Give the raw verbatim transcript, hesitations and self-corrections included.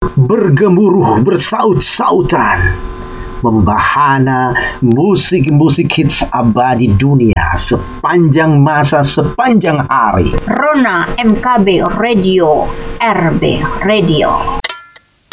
bergemuruh bersaut-sautan, membahana musik-musik hits abadi dunia sepanjang masa, sepanjang hari. Rona M K B Radio, R B Radio.